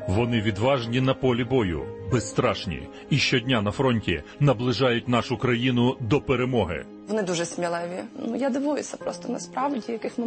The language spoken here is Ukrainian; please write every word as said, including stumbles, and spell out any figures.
Вони відважні на полі бою, безстрашні і щодня на фронті наближають нашу країну до перемоги. Вони дуже сміливі. Ну, я дивуюся просто насправді, яких